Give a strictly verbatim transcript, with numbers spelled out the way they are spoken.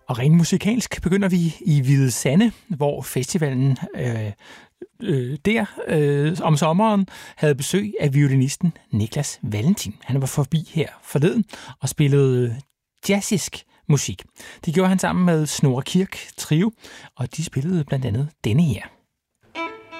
Og rent musikalsk begynder vi i Hvide Sande, hvor festivalen øh, øh, der øh, om sommeren havde besøg af violinisten Niklas Valentin. Han var forbi her forleden og spillede jazzisk musik. Det gjorde han sammen med Snorre Kirk Trio, og de spillede blandt andet denne her.